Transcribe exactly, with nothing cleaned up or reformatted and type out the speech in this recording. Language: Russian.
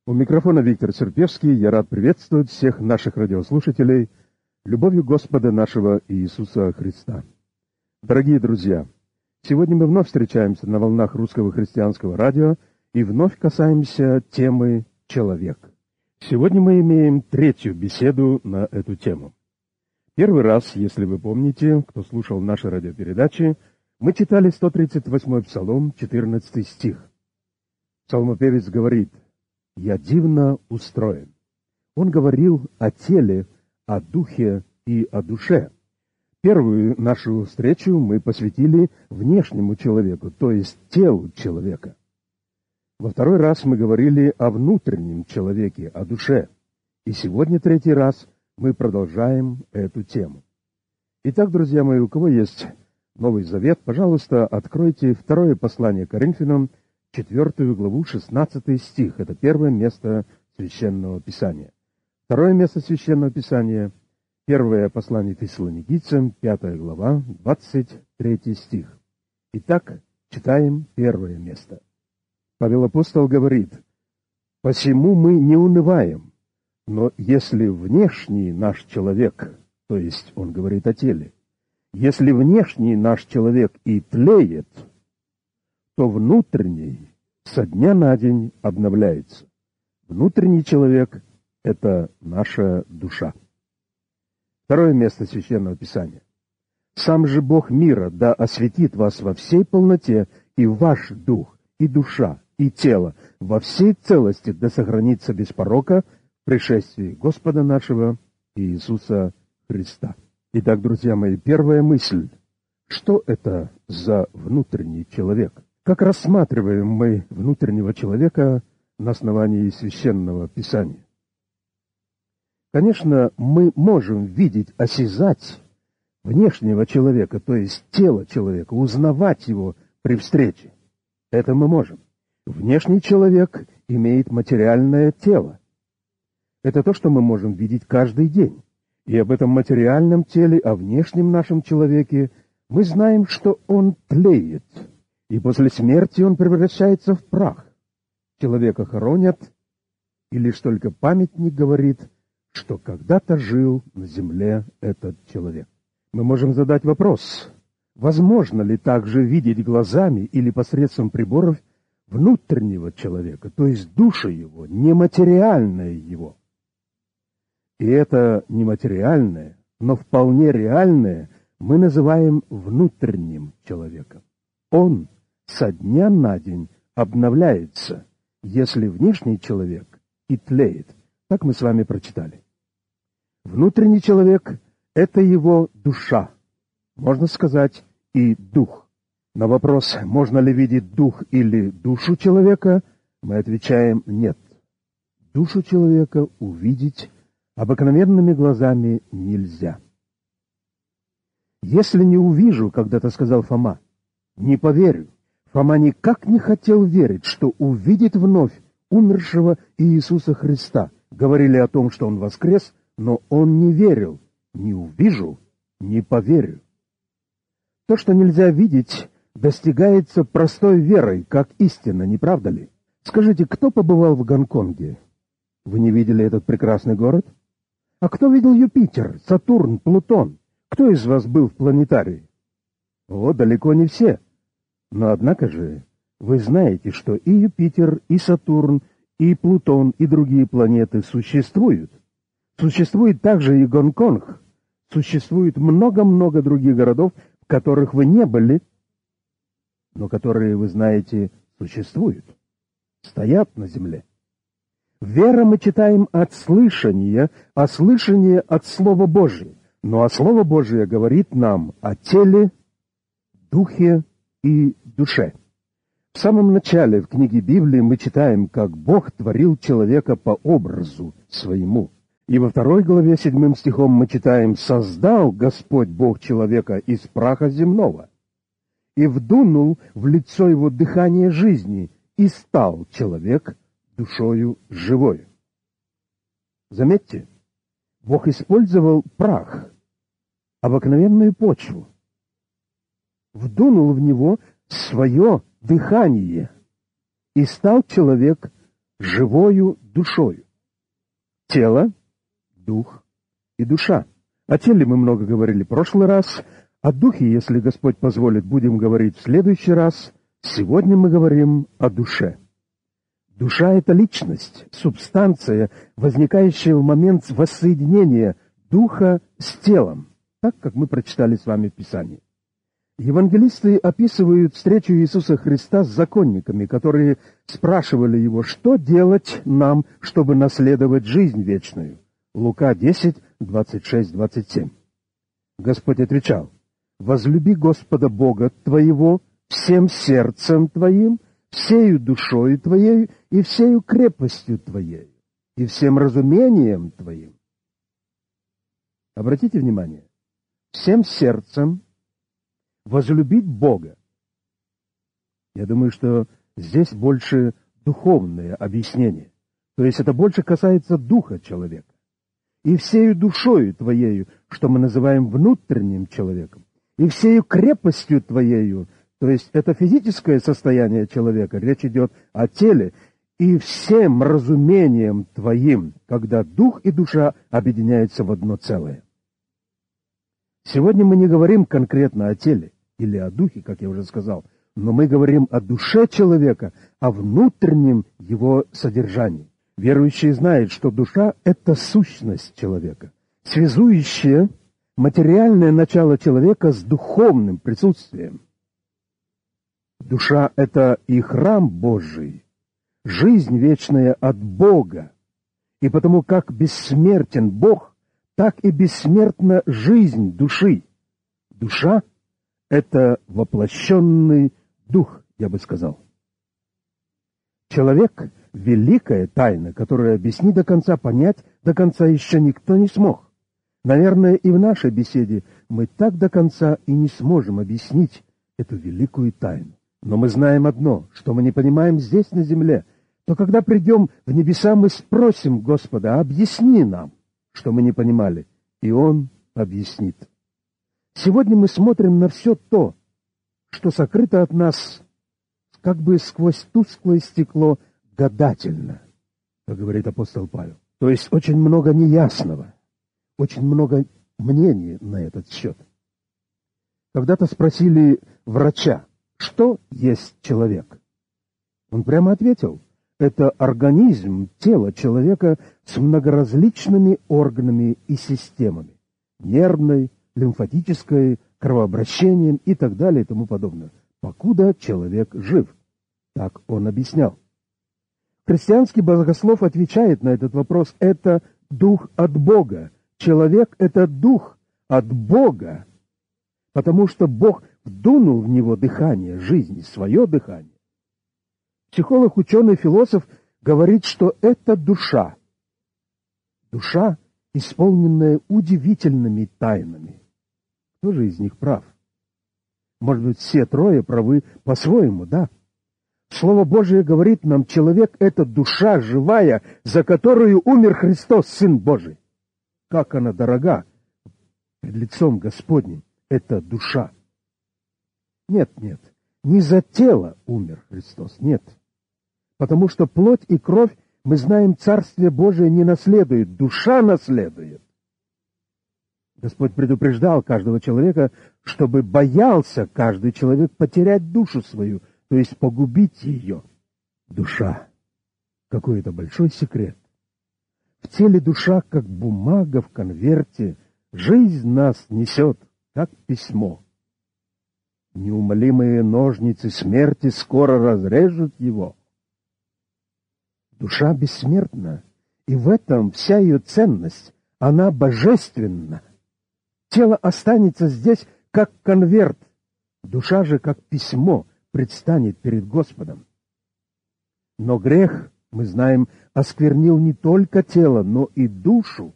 У микрофона Виктор Серпевский. Я рад приветствовать всех наших радиослушателей любовью Господа нашего Иисуса Христа. Дорогие друзья, сегодня мы вновь встречаемся на волнах русского христианского радио и вновь касаемся темы «Человек». Сегодня мы имеем третью беседу на эту тему. Первый раз, если вы помните, кто слушал наши радиопередачи, мы читали сто тридцать восьмой Псалом, четырнадцатый стих. Псалмопевец говорит: «Я дивно устроен». Он говорил о теле, о духе и о душе. Первую нашу встречу мы посвятили внешнему человеку, то есть телу человека. Во второй раз мы говорили о внутреннем человеке, о душе. И сегодня, третий раз, мы продолжаем эту тему. Итак, друзья мои, у кого есть Новый Завет, пожалуйста, откройте второе послание Коринфянам, четвертую главу, шестнадцатый стих. Это первое место Священного Писания. Второе место Священного Писания, первое послание Фессалоникийцам, пятая глава, двадцать третий стих. Итак, читаем первое место. Павел Апостол говорит: «Посему мы не унываем, но если внешний наш человек, то есть он говорит о теле, если внешний наш человек и тлеет, то внутренний со дня на день обновляется». Внутренний человек — это наша душа. Второе место Священного Писания. «Сам же Бог мира да осветит вас во всей полноте, и ваш дух, и душа, и тело во всей целости да сохранится без порока в пришествии Господа нашего Иисуса Христа». Итак, друзья мои, первая мысль. Что это за внутренний человек? Как рассматриваем мы внутреннего человека на основании Священного Писания? Конечно, мы можем видеть, осязать внешнего человека, то есть тело человека, узнавать его при встрече. Это мы можем. Внешний человек имеет материальное тело. Это то, что мы можем видеть каждый день. И об этом материальном теле, о внешнем нашем человеке мы знаем, что он тлеет. И после смерти он превращается в прах. Человека хоронят, и лишь только памятник говорит, что когда-то жил на земле этот человек. Мы можем задать вопрос: возможно ли также видеть глазами или посредством приборов внутреннего человека, то есть душу его, нематериальное его? И это нематериальное, но вполне реальное мы называем внутренним человеком. Он со дня на день обновляется, если внешний человек и тлеет. Так мы с вами прочитали. Внутренний человек — это его душа, можно сказать, и дух. На вопрос, можно ли видеть дух или душу человека, мы отвечаем нет. Душу человека увидеть обыкновенными глазами нельзя. «Если не увижу, — когда-то сказал Фома, — не поверю». Фома никак не хотел верить, что увидит вновь умершего Иисуса Христа. Говорили о том, что Он воскрес, но он не верил. Не увижу, не поверю. То, что нельзя видеть, достигается простой верой, как истина, не правда ли? Скажите, кто побывал в Гонконге? Вы не видели этот прекрасный город? А кто видел Юпитер, Сатурн, Плутон? Кто из вас был в планетарии? О, далеко не все. Но однако же вы знаете, что и Юпитер, и Сатурн, и Плутон, и другие планеты существуют. Существует также и Гонконг. Существует много-много других городов, в которых вы не были, но которые, вы знаете, существуют, стоят на земле. Вера мы читаем от слышания, а слышание от Слова Божия. Ну а Слово Божие говорит нам о теле, духе и душе. В самом начале в книге Библии мы читаем, как Бог творил человека по образу своему. И во второй главе седьмым стихом мы читаем: «Создал Господь Бог человека из праха земного, и вдунул в лицо его дыхание жизни, и стал человек душою живою». Заметьте, Бог использовал прах, обыкновенную почву, вдунул в него свое дыхание, и стал человек живою душою. Тело, дух и душа. О теле мы много говорили в прошлый раз, о духе, если Господь позволит, будем говорить в следующий раз. Сегодня мы говорим о душе. Душа — это личность, субстанция, возникающая в момент воссоединения духа с телом, так как мы прочитали с вами в Писании. Евангелисты описывают встречу Иисуса Христа с законниками, которые спрашивали Его, что делать нам, чтобы наследовать жизнь вечную. Лука десять, двадцать шесть, двадцать семь. Господь отвечал: «Возлюби Господа Бога твоего всем сердцем твоим, всею душою твоей и всею крепостью твоей, и всем разумением твоим». Обратите внимание, всем сердцем возлюбить Бога. Я думаю, что здесь больше духовное объяснение. То есть это больше касается духа человека. И всею душою твоею, что мы называем внутренним человеком, и всею крепостью твоею, то есть это физическое состояние человека, речь идет о теле, и всем разумением твоим, когда дух и душа объединяются в одно целое. Сегодня мы не говорим конкретно о теле или о духе, как я уже сказал, но мы говорим о душе человека, о внутреннем его содержании. Верующие знают, что душа — это сущность человека, связующее материальное начало человека с духовным присутствием. Душа — это и храм Божий, жизнь вечная от Бога, и потому как бессмертен Бог, так и бессмертна жизнь души. Душа — это воплощенный дух, я бы сказал. Человек — великая тайна, которую объяснить до конца, понять до конца еще никто не смог. Наверное, и в нашей беседе мы так до конца и не сможем объяснить эту великую тайну. Но мы знаем одно, что мы не понимаем здесь, на земле, то когда придем в небеса, мы спросим Господа: объясни нам, что мы не понимали, и Он объяснит. Сегодня мы смотрим на все то, что сокрыто от нас, как бы сквозь тусклое стекло, гадательно, как говорит апостол Павел. То есть очень много неясного, очень много мнений на этот счет. Когда-то спросили врача, что есть человек. Он прямо ответил: это организм, тело человека с многоразличными органами и системами, нервной, лимфатической, кровообращением и так далее и тому подобное, покуда человек жив. Так он объяснял. Христианский богослов отвечает на этот вопрос: это дух от Бога. Человек — это дух от Бога, потому что Бог вдунул в него дыхание жизни, свое дыхание. Психолог, ученый, философ говорит, что это душа. Душа, исполненная удивительными тайнами. Кто же из них прав? Может быть, все трое правы по-своему, да? Слово Божие говорит нам: человек — это душа живая, за которую умер Христос, Сын Божий. Как она дорога пред лицом Господним, эта душа. Нет, нет, не за тело умер Христос, нет. Потому что плоть и кровь, мы знаем, Царствие Божие не наследует, душа наследует. Господь предупреждал каждого человека, чтобы боялся каждый человек потерять душу свою, то есть погубить ее. Душа. Какой это большой секрет. В теле душа, как бумага в конверте, жизнь нас несет, как письмо. Неумолимые ножницы смерти скоро разрежут его. Душа бессмертна, и в этом вся ее ценность, она божественна. Тело останется здесь, как конверт, душа же, как письмо, предстанет перед Господом. Но грех, мы знаем, осквернил не только тело, но и душу.